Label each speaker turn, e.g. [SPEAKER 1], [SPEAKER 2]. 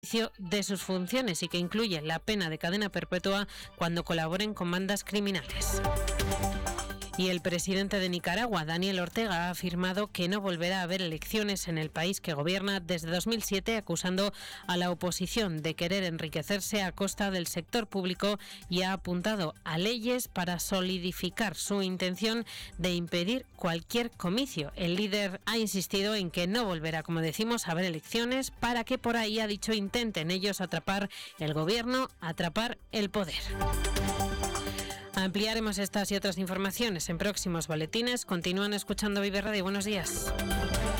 [SPEAKER 1] de sus funciones y que incluye la pena de cadena perpetua cuando colaboren con bandas criminales. Y el presidente de Nicaragua, Daniel Ortega, ha afirmado que no volverá a haber elecciones en el país que gobierna desde 2007, acusando a la oposición de querer enriquecerse a costa del sector público, y ha apuntado a leyes para solidificar su intención de impedir cualquier comicio. El líder ha insistido en que no volverá, como decimos, a haber elecciones para que por ahí, ha dicho, intenten ellos atrapar el gobierno, atrapar el poder. Ampliaremos estas y otras informaciones en próximos boletines. Continúan escuchando Vive Radio. Buenos días.